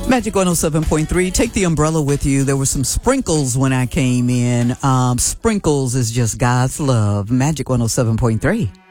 Magic 107.3. Take the umbrella with you. There were some sprinkles when I came in. Sprinkles is just God's love. Magic 107.3.